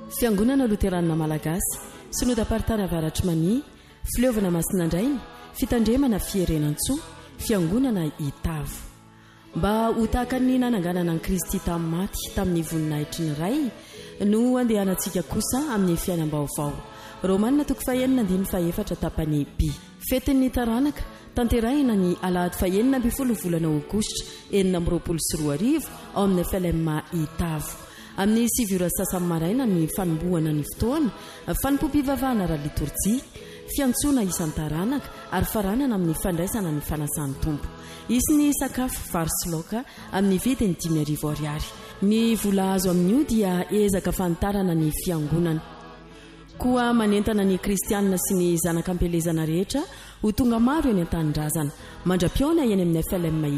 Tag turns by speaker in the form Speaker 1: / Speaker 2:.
Speaker 1: Fiangonana Luteranina Malagasy, Synodam-paritany Avaratry Mania, Fileovana Masinandrainy, Fitandremana Fierenan-tsoa, Fiangonana Itavo. Mba ho tahaka ny nananganana an'i Kristy tamin'ny maty tamin'ny voninahitry ny ray no andehanantsika kosa amin'ny fiainam-baovao. Romanina 9:4 tapany B. Fetin'ny taranaka tanterahina ny alahady 9 volana aogositra 2024 ao amin'ny FLM Itavo. Amin'ny 7 sasany maraina ny fanombohana ny fotoana fanimpom-pivavahana ara-litorjia, fiantsona isan-taranaka ary faranana amin'ny fandraisana ny fanasan'ny tompo. Isy ny sakafo vary sy laoka amin'ny vidiny 5,000 ariary. Ny vola azo amin'io dia ezaka fantarana ny fiangonana. Koa manentana ny kristianina sy ny zanak'ampelezana rehetra ho tonga maro eny an-tanindrazana. Mandra-piona eny amin'ny FLM